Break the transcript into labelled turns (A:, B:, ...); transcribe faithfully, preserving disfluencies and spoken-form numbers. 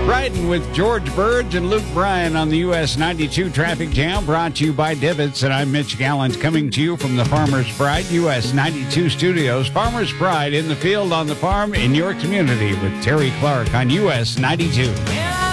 A: Riding with George Burge and Luke Bryan on the U S ninety-two Traffic Jam, brought to you by Divots. And I'm Mitch Gallens, coming to you from the Farmer's Pride U S ninety-two studios. Farmer's Pride, in the field, on the farm, in your community, with Terry Clark on U S ninety-two.